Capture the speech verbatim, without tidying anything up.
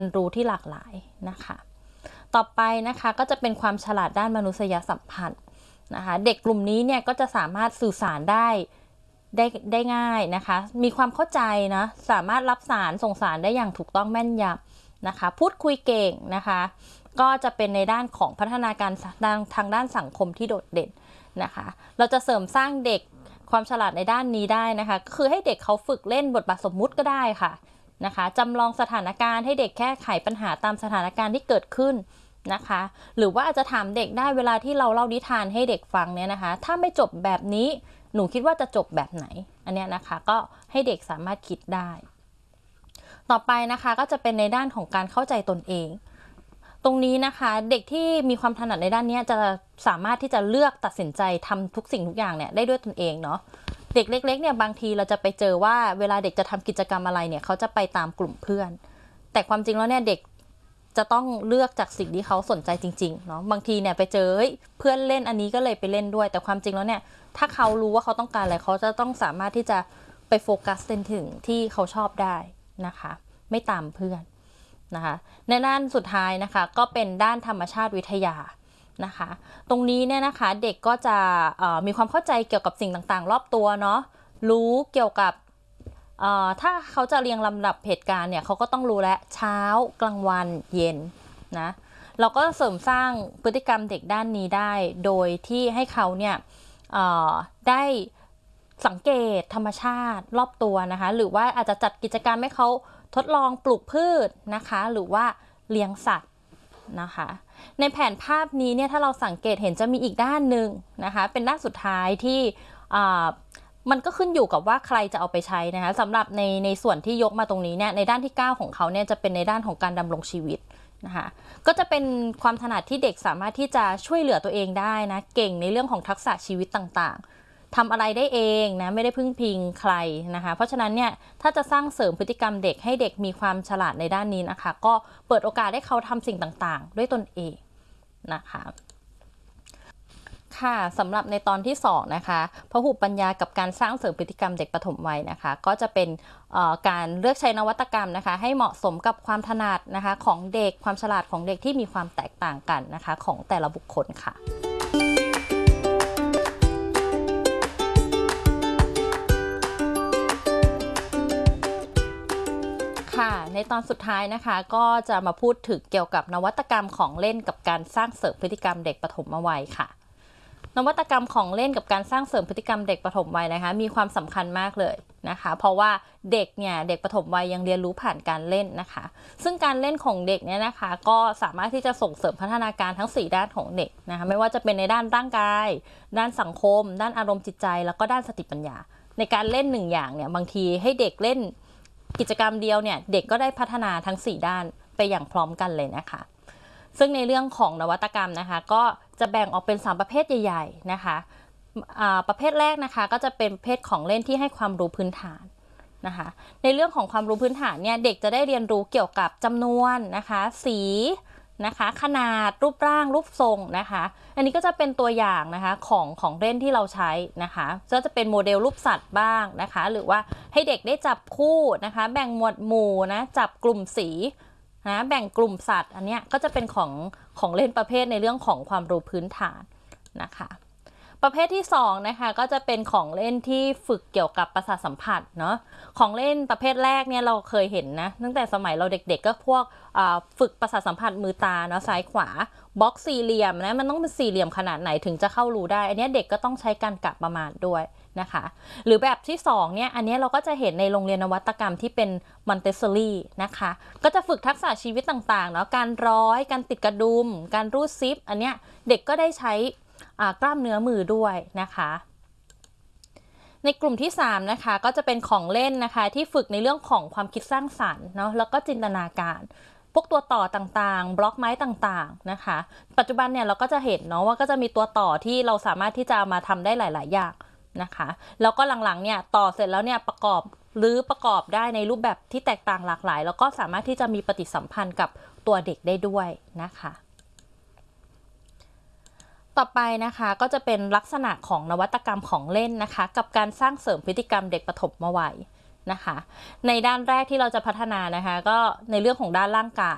ยนรู้ที่หลากหลายนะคะต่อไปนะคะก็จะเป็นความฉลาดด้านมนุษยสัมพันธ์นะคะเด็กกลุ่มนี้เนี่ยก็จะสามารถสื่อสารได้ได้ได้ง่ายนะคะมีความเข้าใจนะสามารถรับสารส่งสารได้อย่างถูกต้องแม่นยำนะคะพูดคุยเก่งนะคะก็จะเป็นในด้านของพัฒนาการทางด้านสังคมที่โดดเด่นนะคะเราจะเสริมสร้างเด็กความฉลาดในด้านนี้ได้นะคะคือให้เด็กเขาฝึกเล่นบทบาทสมมุติก็ได้ค่ะนะคะจำลองสถานการณ์ให้เด็กแก้ไขปัญหาตามสถานการณ์ที่เกิดขึ้นนะคะหรือว่าอาจจะถามเด็กได้เวลาที่เราเล่านิทานให้เด็กฟังเนี่ยนะคะถ้าไม่จบแบบนี้หนูคิดว่าจะจบแบบไหนอันนี้นะคะก็ให้เด็กสามารถคิดได้ต่อไปนะคะก็จะเป็นในด้านของการเข้าใจตนเองตรงนี้นะคะเด็กที่มีความถนัดในด้านนี้จะสามารถที่จะเลือกตัดสินใจทำทุกสิ่งทุกอย่างเนี่ยได้ด้วยตนเองเนาะเด็กเล็กๆเนี่ยบางทีเราจะไปเจอว่าเวลาเด็กจะทำกิจกรรมอะไรเนี่ยเขาจะไปตามกลุ่มเพื่อนแต่ความจริงแล้วเนี่ยเด็กจะต้องเลือกจากสิ่งที่เขาสนใจจริงๆเนาะบางทีเนี่ยไปเจอเพื่อนเล่นอันนี้ก็เลยไปเล่นด้วยแต่ความจริงแล้วเนี่ยถ้าเขารู้ว่าเขาต้องการอะไรเขาจะต้องสามารถที่จะไปโฟกัสถึงที่เขาชอบได้นะคะไม่ตามเพื่อนนะคะในด้านสุดท้ายนะคะก็เป็นด้านธรรมชาติวิทยานะคะตรงนี้เนี่ยนะคะเด็กก็จะมีความเข้าใจเกี่ยวกับสิ่งต่างๆรอบตัวเนาะรู้เกี่ยวกับถ้าเขาจะเรียงลำดับเหตุการณ์เนี่ยเขาก็ต้องรู้แล้วเช้ากลางวันเย็นนะเราก็เสริมสร้างพฤติกรรมเด็กด้านนี้ได้โดยที่ให้เขาเนี่ยได้สังเกตธรรมชาติรอบตัวนะคะหรือว่าอาจจะจัดกิจกรรมให้เขาทดลองปลูกพืชนะคะหรือว่าเลี้ยงสัตว์นะคะในแผนภาพนี้เนี่ยถ้าเราสังเกตเห็นจะมีอีกด้านหนึ่งนะคะเป็นด้านสุดท้ายที่มันก็ขึ้นอยู่กับว่าใครจะเอาไปใช้นะคะสำหรับในในส่วนที่ยกมาตรงนี้เนี่ยในด้านที่เก้าของเขาเนี่ยจะเป็นในด้านของการดำรงชีวิตนะคะก็จะเป็นความถนัดที่เด็กสามารถที่จะช่วยเหลือตัวเองได้นะเก่งในเรื่องของทักษะชีวิตต่างๆทำอะไรได้เองนะไม่ได้พึ่งพิงใครนะคะเพราะฉะนั้นเนี่ยถ้าจะสร้างเสริมพฤติกรรมเด็กให้เด็กมีความฉลาดในด้านนี้นะคะก็เปิดโอกาสให้เขาทำสิ่งต่างๆด้วยตนเองนะคะค่ะสำหรับในตอนที่สองนะคะพหุปัญญากับการสร้างเสริมพฤติกรรมเด็กปฐมวัยนะคะก็จะเป็นการเลือกใช้นวัตกรรมนะคะให้เหมาะสมกับความถนัดนะคะของเด็กความฉลาดของเด็กที่มีความแตกต่างกันนะคะของแต่ละบุคคลค่ะค่ะในตอนสุดท้ายนะคะก็จะมาพูดถึงเกี่ยวกับนวัตกรรมของเล่นกับการสร้างเสริมพฤติกรรมเด็กปฐมวัยค่ะนวัตกรรมของเล่นกับการสร้างเสริมพฤติกรรมเด็กปฐมวัยนะคะมีความสำคัญมากเลยนะคะเพราะว่าเด็กเนี่ยเด็กปฐมวัยยังเรียนรู้ผ่านการเล่นนะคะซึ่งการเล่นของเด็กเนี่ยนะคะก็สามารถที่จะส่งเสริมพัฒนาการทั้งสี่ด้านของเด็กนะคะไม่ว่าจะเป็นในด้านร่างกายด้านสังคมด้านอารมณ์จิตใจแล้วก็ด้านสติปัญญาในการเล่นหนึ่งอย่างเนี่ยบางทีให้เด็กเล่นกิจกรรมเดียวเนี่ยเด็กก็ได้พัฒนาทั้งสี่ด้านไปอย่างพร้อมกันเลยนะคะซึ่งในเรื่องของนวัตกรรมนะคะก็จะแบ่งออกเป็นสามประเภทใหญ่ๆนะคะประเภทแรกนะคะก็จะเป็นประเภทของเล่นที่ให้ความรู้พื้นฐานนะคะในเรื่องของความรู้พื้นฐานเนี่ยเด็กจะได้เรียนรู้เกี่ยวกับจำนวนนะคะสีนะคะขนาดรูปร่างรูปทรงนะคะอันนี้ก็จะเป็นตัวอย่างนะคะของของเล่นที่เราใช้นะคะก็จะเป็นโมเดลรูปสัตว์บ้างนะคะหรือว่าให้เด็กได้จับคู่นะคะแบ่งหมวดหมู่นะจับกลุ่มสีนะแบ่งกลุ่มสัตว์อันนี้ก็จะเป็นของของเล่นประเภทในเรื่องของความรู้พื้นฐานนะคะประเภทที่สองนะคะก็จะเป็นของเล่นที่ฝึกเกี่ยวกับประสาทสัมผัสเนาะของเล่นประเภทแรกเนี่ยเราเคยเห็นนะตั้งแต่สมัยเราเด็กๆก็พวกฝึกประสาทสัมผัสมือตาเนาะซ้ายขวาบล็อกสี่เหลี่ยมนะมันต้องเป็นสี่เหลี่ยมขนาดไหนถึงจะเข้ารู้ได้อันนี้เด็กก็ต้องใช้การกะประมาณด้วยนะคะหรือแบบที่สองเนี่ยอันนี้เราก็จะเห็นในโรงเรียนนวัตกรรมที่เป็นมอนเตสซอรี่นะคะก็จะฝึกทักษะชีวิตต่างๆเนาะการร้อยการติดกระดุมการรูดซิปอันเนี้ยเด็กก็ได้ใช้กล้ามเนื้อมือด้วยนะคะในกลุ่มที่สามนะคะก็จะเป็นของเล่นนะคะที่ฝึกในเรื่องของความคิดสร้างสรรค์เนาะแล้วก็จินตนาการพวกตัวต่อต่างๆบล็อกไม้ต่างๆนะคะปัจจุบันเนี่ยเราก็จะเห็นเนาะว่าก็จะมีตัวต่อที่เราสามารถที่จะมาทำได้หลายๆอย่างนะคะแล้วก็หลังๆเนี่ยต่อเสร็จแล้วเนี่ยประกอบหรือประกอบได้ในรูปแบบที่แตกต่างหลากหลายแล้วก็สามารถที่จะมีปฏิสัมพันธ์กับตัวเด็กได้ด้วยนะคะต่อไปนะคะก็จะเป็นลักษณะของนวัตกรรมของเล่นนะคะกับการสร้างเสริมพฤติกรรมเด็กปฐมวัยนะคะในด้านแรกที่เราจะพัฒนานะคะก็ในเรื่องของด้านร่างกาย